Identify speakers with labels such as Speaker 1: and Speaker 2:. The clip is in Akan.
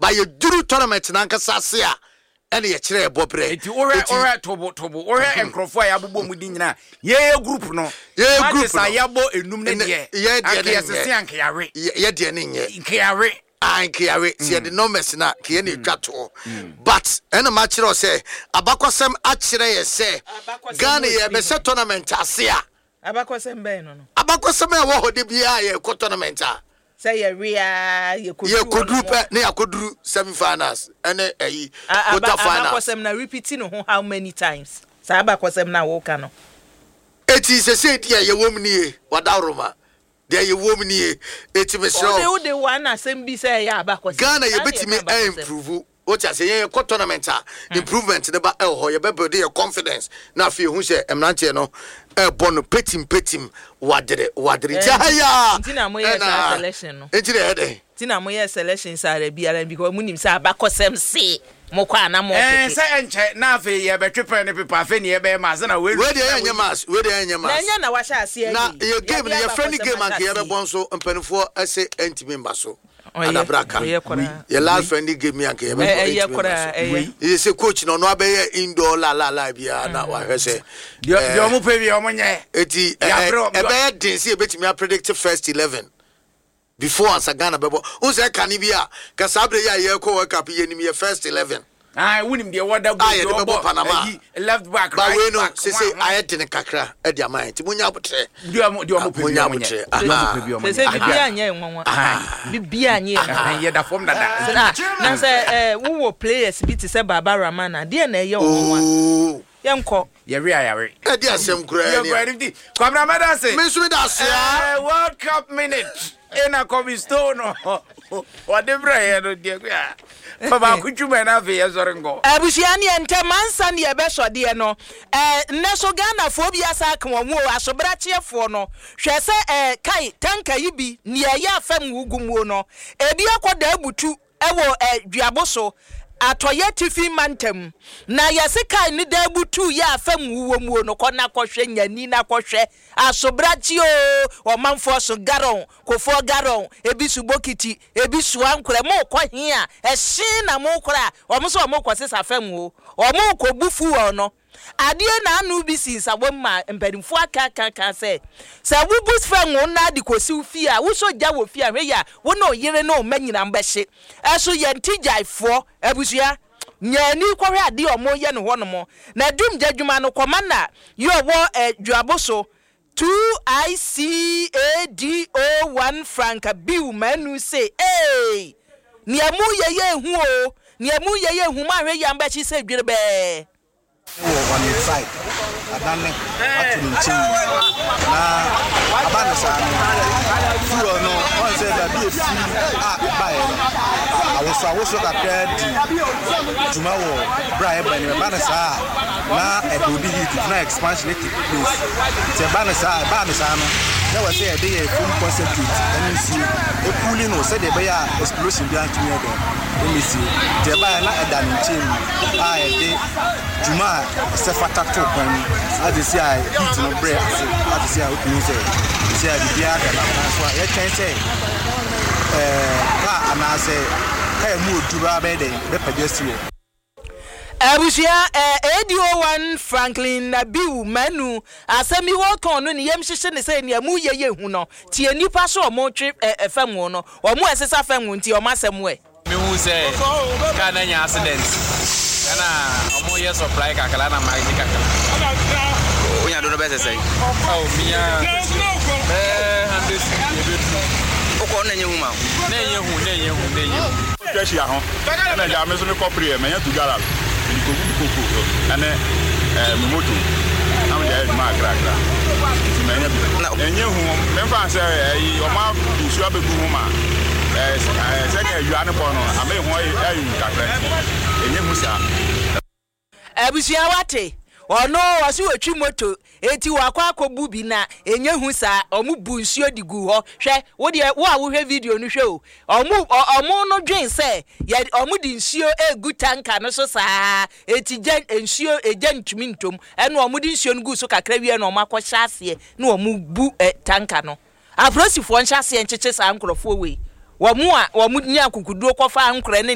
Speaker 1: ba ye duru tournament na nkasa se a ene ye kire bobre
Speaker 2: enti ore tobo ore enkrofo ya bobbo mu di nyina ye group no
Speaker 1: group
Speaker 2: sa yabo enum ne de
Speaker 1: ye de
Speaker 2: ne se ankeyare
Speaker 1: ye de ne nye
Speaker 2: nkeyare
Speaker 1: ankeyare se de numbers na ke ne twato but ene ma kire o se abakosem a kire ye se Ghana ye be se tournament ase a
Speaker 3: abakosem ben no
Speaker 1: abakosem e wo hode bia ye ko tournament a
Speaker 3: say ye
Speaker 1: kodru pe ne yakodru semi-finals ene quarter finals
Speaker 3: abakosem na repeating no how many times say abakosem na wo ka no
Speaker 1: eti se dia ye womnie wadaroma dia ye womnie eti mesro
Speaker 3: o de one asem bi say ya abakosem
Speaker 1: Ghana ye betimi improve o cha say ye tournament improvement ne ba ho ye be build your confidence na fe hu se emrante no bono petim wadere ya
Speaker 3: ntina mo ye selection no
Speaker 1: ntina he
Speaker 3: ntina mo ye selection sare biara because munim say abakosem se mo kwa na mo
Speaker 2: se enche na fe ye betwepe ne pepa fe ne ye be ma se na we
Speaker 1: de enye mas
Speaker 3: na nya na wa sha ase
Speaker 1: na ye game ye friendly game anke ye be bon so mpanifo ase antimi mba so adabraka ye last friendly game anke ye be bon ye se coach no no abe indoor la bia na wa hwese
Speaker 2: dio mo pe bi o mo nye
Speaker 1: eti ebe din se betimi predict first 11 before Sagana bebo unse kani bia ka sabre ya ye ko World Cup ye nim ye first 11
Speaker 2: wunim de wada go
Speaker 1: Panama
Speaker 2: left back
Speaker 1: ba
Speaker 2: right
Speaker 1: we no
Speaker 2: back
Speaker 1: say ayete ne kakra e dia man ti munya botre
Speaker 2: dio mo pe bi
Speaker 3: say bibia anya enwonwa bibia anya
Speaker 2: ye da form dada
Speaker 3: na say wo wo players bi ti say Baba Ramana de na ye onwa yenko
Speaker 2: yare
Speaker 1: e dia asem kura
Speaker 2: ni kwabra mada say
Speaker 1: me so me da sia
Speaker 2: World Cup minute ena kobistono wadebra ye no de kwa baba kuchuma na fe ye zorengo
Speaker 3: abushia ne entamansa ne be sode no neso Ghana fo bi asa kan wo asobra chiefo no hwe se kai tanka yi bi ne ye afam wugumu no ebi akoda abutu ewo duaboso atoye tifi mantem na yesika ni da butu ya afam wuwo mu no kona kohwe nyani na kohwe asobrachi o manfo so garon kofo garon ebisu bokiti ebisu ankure mo kohwe a ehye na mo kora o mo so mo kwose afam wo o mo kobufu wo no adie na anu bi sinsa womma mpadimfo aka se wubus fa ngo na de kosi ufi a wo so gya wo fi a hwe ya wo no yire no manyina mbehye eso ye ntijaifo abusua nyani kwhwe ade o mo ye no ho no mo na dum jadwuma no komanda yo wo duaboso 2ICADO1 franca biu manu say ni amu ye hu o ni amu ye hu ma hwe ya mbehye se dwere be
Speaker 4: on the side adane atuni team na abanisa furo no on say that be free buy awoso ka di tumawo bra e bani abanisa na e do bi hit na expansion take place te abanisa no na we say e dey full concentrate and see e cooling no say dey be ya explosion bi antumi e dey see te ba na e dan team e dey juma se fata to kwani adisi a heat no break adisi a open say see a bia ga na so e chen say ka ana say ka mu odura be dey be pagesi
Speaker 3: abushia ADO1 Franklin Nabiu manu asemi wo kon no ne yem hyehye ne say ne amu ye hu no tie nipa so o mo twe fam no o mo esesa fam nti o masem we
Speaker 5: me hu say ka na nya accident ana omo ye supply kakala na market kakala onya do no be say miya oko na nyehu ma na nyehu
Speaker 6: twahia ho na ja me so me kopre me nya tugara ni koko ane moto na me ja ma gra me nya bi na nyehu me fa say o ma isu abegu ho ma se ka yua ne bo no ame ho ayi kakra enyehu sa
Speaker 3: abusia wate ono wasi wetwi moto eti wakwa akobu bi na enyehu sa omu bu nsuo digu ho hwe wo de wo a wo hwe video no hwe o omu no dwen se ya omu di nsuo egu tanka no so sa eti nsuo eja ntumi ntom eno omu di nsuo no gu so kakra wie na omu akɔhya ase na omu bu tanka no aprosifo nhyase ncheche sa nkrofo we wo mu nya kukuduo kɔfa ankora